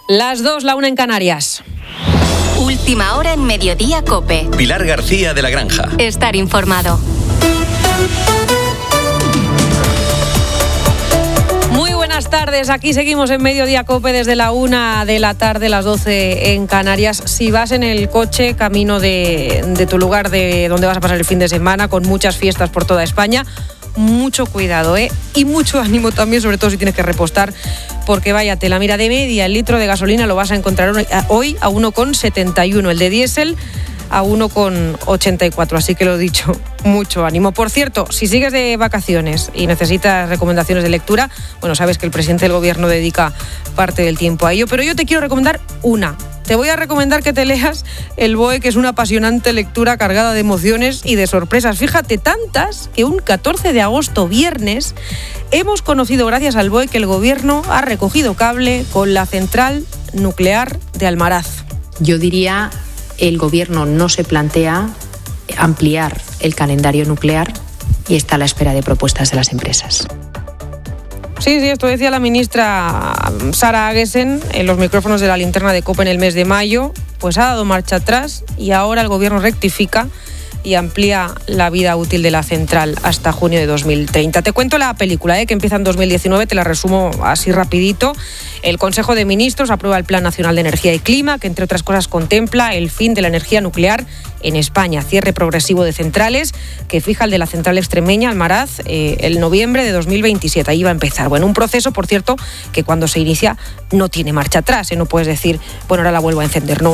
Las 2, la 1 en Canarias. Última hora en Mediodía COPE. Pilar García de la Granja. Estar informado. Muy buenas tardes, aquí seguimos en Mediodía COPE desde la 1 de la tarde, las 12 en Canarias. Si vas en el coche camino de tu lugar de donde vas a pasar el fin de semana, con muchas fiestas por toda España, mucho cuidado, y mucho ánimo también, sobre todo si tienes que repostar, porque vaya tela. Mira, de media el litro de gasolina lo vas a encontrar hoy a 1,71, el de diésel a 1,84, así que lo dicho, mucho ánimo. Por cierto, si sigues de vacaciones y necesitas recomendaciones de lectura, bueno, sabes que el presidente del gobierno dedica parte del tiempo a ello, pero yo te quiero recomendar una. Te voy a recomendar que te leas El BOE, que es una apasionante lectura cargada de emociones y de sorpresas. Fíjate, tantas que un 14 de agosto, viernes, hemos conocido gracias al BOE que el gobierno ha recogido cable con la central nuclear de Almaraz. Yo diría, el gobierno no se plantea ampliar el calendario nuclear y está a la espera de propuestas de las empresas. Sí, esto decía la ministra Sara Agesen en los micrófonos de la linterna de COPE en el mes de mayo. Pues ha dado marcha atrás y ahora el gobierno rectifica y amplía la vida útil de la central hasta junio de 2030. Te cuento la película, que empieza en 2019, te la resumo así rapidito. El Consejo de Ministros aprueba el Plan Nacional de Energía y Clima, que entre otras cosas contempla el fin de la energía nuclear en España, cierre progresivo de centrales, que fija el de la central extremeña Almaraz el noviembre de 2027. Ahí va a empezar. Bueno, un proceso, por cierto, que cuando se inicia no tiene marcha atrás, no puedes decir, bueno, ahora la vuelvo a encender. No,